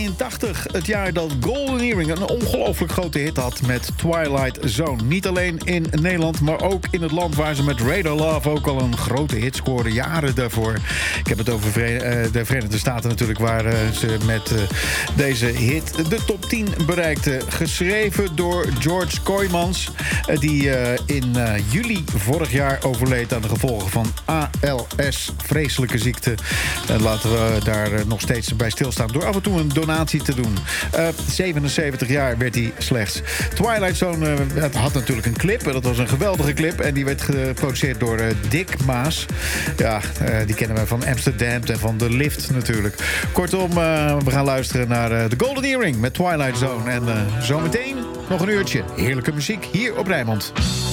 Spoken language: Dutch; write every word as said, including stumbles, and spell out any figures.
eenentachtig, het jaar dat Golden Earring een ongelooflijk grote hit had met Twilight Zone. Niet alleen in Nederland, maar ook in het land waar ze met Radar Love ook al een grote hit scoorden, jaren daarvoor. Ik heb het over de Verenigde Staten natuurlijk, waar ze met deze hit de top tien bereikte. Geschreven door George Kooijmans, die in juli vorig jaar overleed aan de gevolgen van A L S, vreselijke ziekte. Laten we daar nog steeds bij stilstaan door af en toe een donatie te doen. Uh, zevenenzeventig jaar werd hij slechts. Twilight Zone uh, het had natuurlijk een clip. Dat was een geweldige clip. En die werd geproduceerd door uh, Dick Maas. Ja, uh, die kennen we van Amsterdam en van The Lift natuurlijk. Kortom, uh, we gaan luisteren naar uh, The Golden Earring met Twilight Zone. En uh, zometeen nog een uurtje heerlijke muziek hier op Rijnmond.